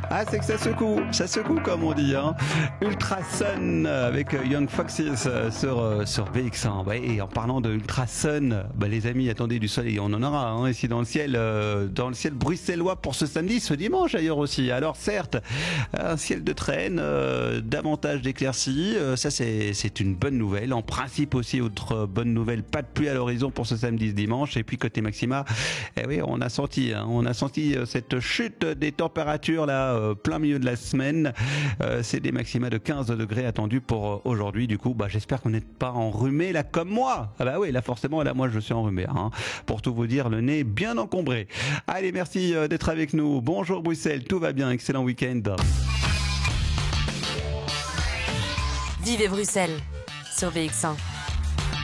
Ah, c'est que ça secoue comme on dit, hein. Ultra Sun avec Young Foxes sur VX1. Ouais, et en parlant de Ultra Sun, les amis, attendez, du soleil, on en aura hein, ici dans le ciel bruxellois pour ce samedi, ce dimanche d'ailleurs aussi. Alors certes, un ciel de traîne, davantage d'éclaircies, ça c'est une bonne nouvelle. En principe aussi, autre bonne nouvelle, pas de pluie à l'horizon pour ce samedi, ce dimanche. Et puis côté maxima, oui, on a senti cette chute des températures là. Plein milieu de la semaine, c'est des maxima de 15 degrés attendus pour aujourd'hui. Du coup, j'espère qu'on n'est pas enrhumé là comme moi. Ah bah oui, là forcément, là moi je suis enrhumé. Hein. Pour tout vous dire, le nez bien encombré. Allez, merci d'être avec nous. Bonjour Bruxelles, tout va bien, excellent week-end. Vivez Bruxelles sur VX1.